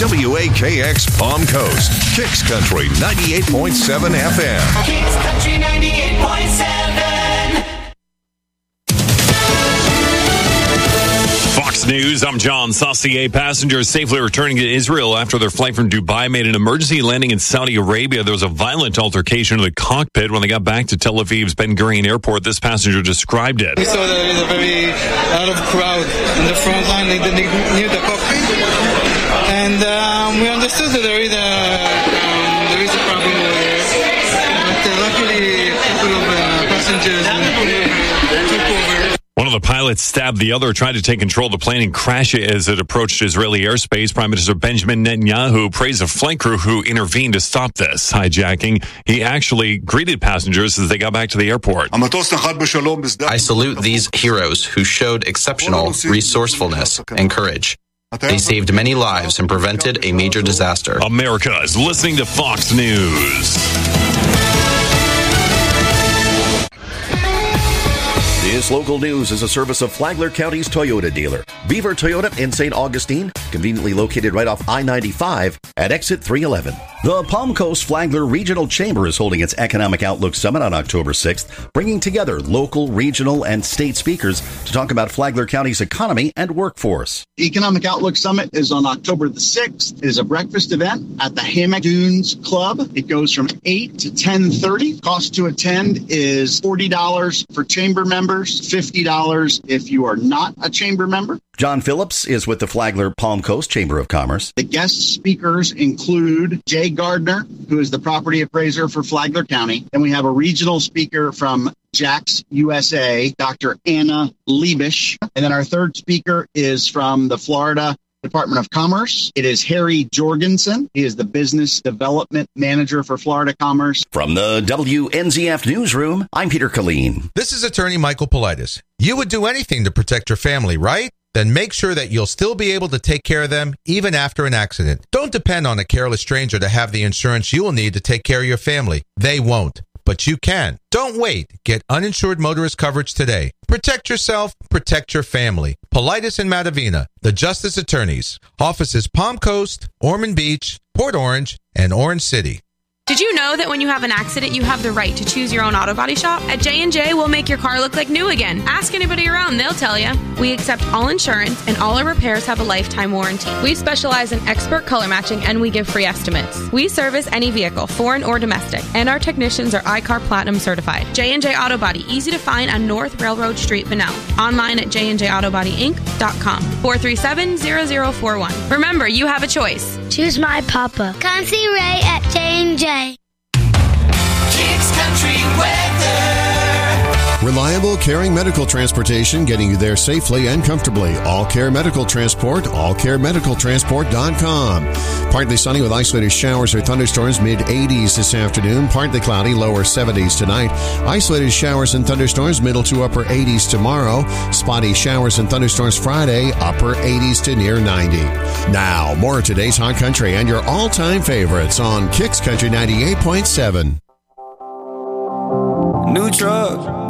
WAKX Palm Coast, Kicks Country 98.7 FM. Kicks Country 98.7. Fox News, I'm John Saucier. Passengers safely returning to Israel after their flight from Dubai made an emergency landing in Saudi Arabia. There was a violent altercation in the cockpit when they got back to Tel Aviv's Ben Gurion Airport. This passenger described it. We saw that there is a very lot of crowd in the front line near the cockpit. And we understood that there is a problem over there. But luckily, a couple of passengers took over. One of the pilots stabbed the other, tried to take control of the plane and crash it as it approached Israeli airspace. Prime Minister Benjamin Netanyahu praised the flight crew who intervened to stop this hijacking. He actually greeted passengers as they got back to the airport. I salute these heroes who showed exceptional resourcefulness and courage. They saved many lives and prevented a major disaster. America is listening to Fox News. This local news is a service of Flagler County's Toyota dealer, Beaver Toyota in St. Augustine, conveniently located right off I-95 at exit 311. The Palm Coast Flagler Regional Chamber is holding its Economic Outlook Summit on October 6th, bringing together local, regional, and state speakers to talk about Flagler County's economy and workforce. The Economic Outlook Summit is on October the 6th. It is a breakfast event at the Hammock Dunes Club. It goes from 8 to 10:30. Cost to attend is $40 for chamber members, $50 if you are not a chamber member. John Phillips is with the Flagler Palm Coast Chamber of Commerce. The guest speakers include Jay Gardner, who is the property appraiser for Flagler County. And we have a regional speaker from Jax USA, Dr. Anna Liebisch. And then our third speaker is from the Florida Department of Commerce. It is Harry Jorgensen. He is the Business Development Manager for Florida Commerce. From the WNZF Newsroom, I'm Peter Killeen. This is attorney Michael Politis. You would do anything to protect your family, right? Then make sure that you'll still be able to take care of them even after an accident. Don't depend on a careless stranger to have the insurance you will need to take care of your family. They won't, but you can. Don't wait. Get uninsured motorist coverage today. Protect yourself, protect your family. Politis and Matavina, the Justice Attorneys. Offices Palm Coast, Ormond Beach, Port Orange, and Orange City. Did you know that when you have an accident, you have the right to choose your own auto body shop? At J&J, we'll make your car look like new again. Ask anybody around, they'll tell you. We accept all insurance, and all our repairs have a lifetime warranty. We specialize in expert color matching, and we give free estimates. We service any vehicle, foreign or domestic, and our technicians are iCar Platinum certified. J&J Auto Body, easy to find on North Railroad Street, Bunnell. Online at jnjautobodyinc.com. 437-0041. Remember, you have a choice. Choose my papa. Come see Ray at J&J. Kicks Country weather. Reliable, caring medical transportation getting you there safely and comfortably. All Care Medical Transport, allcaremedicaltransport.com. Partly sunny with isolated showers or thunderstorms, mid-80s this afternoon. Partly cloudy, lower 70s tonight. Isolated showers and thunderstorms, middle to upper 80s tomorrow. Spotty showers and thunderstorms Friday, upper 80s to near 90. Now, more of today's Hot Country and your all-time favorites on Kicks Country 98.7. New truck.